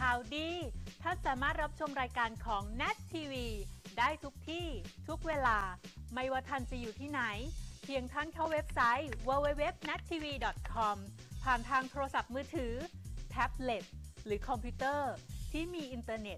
ข่าวดีท่านสามารถรับชมรายการของ NAT TV ได้ทุกที่ทุกเวลาไม่ว่าท่านจะอยู่ที่ไหนเพียงท่านเข้าเว็บไซต์ www.nattv.com ผ่านทางโทรศัพท์มือถือแท็บเล็ตหรือคอมพิวเตอร์ที่มีอินเทอร์เน็ต